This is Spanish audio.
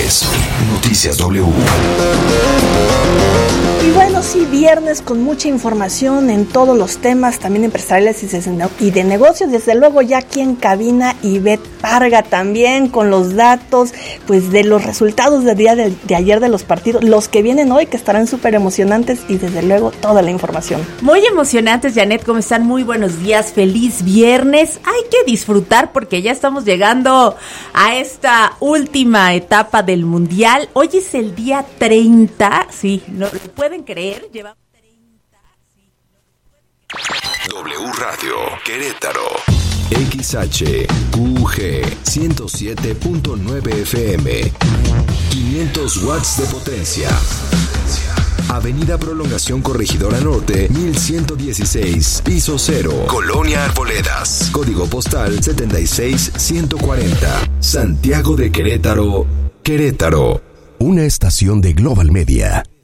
es Noticias W. Y bueno, sí, viernes con mucha información en todos los temas, también empresariales y de negocios. Desde luego ya aquí en cabina Ivette Parga también con los datos pues de los resultados del día de ayer de los partidos, los que vienen hoy que estarán súper emocionantes y desde luego toda la información. Muy emocionantes, Janet, ¿cómo están? Muy buenos días, feliz viernes. Hay que disfrutar porque ya estamos llegando a esta última etapa del Mundial. Hoy es el día 30, sí, no lo pueden creer, llevamos 30, sí, no lo pueden creer. W Radio, Querétaro. XHQG 107.9 FM. 500 watts de potencia. Avenida Prolongación Corregidora Norte, 1116, piso 0, Colonia Arboledas, código postal 76140, Santiago de Querétaro, Querétaro. Una estación de Global Media.